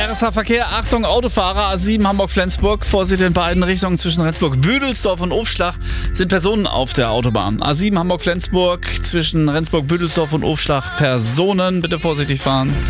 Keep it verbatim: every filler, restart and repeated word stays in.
R S H-Verkehr, Achtung, Autofahrer, A sieben Hamburg-Flensburg, Vorsicht in beiden Richtungen zwischen Rendsburg-Büdelsdorf und Ofschlach sind Personen auf der Autobahn. A sieben Hamburg-Flensburg zwischen Rendsburg-Büdelsdorf und Ofschlach Personen, bitte vorsichtig fahren.